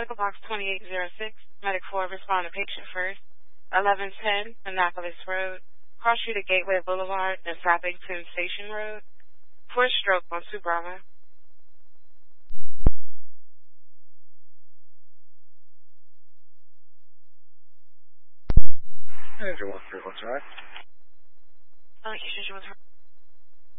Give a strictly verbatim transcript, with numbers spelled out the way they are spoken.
Medical Box twenty-eight oh six, Medic four, respond to patient first. eleven ten, Annapolis Road, cross street at Gateway Boulevard and South Eggston Station Road. For stroke on two Bravo. Andrew one three, what's right? Uh, you should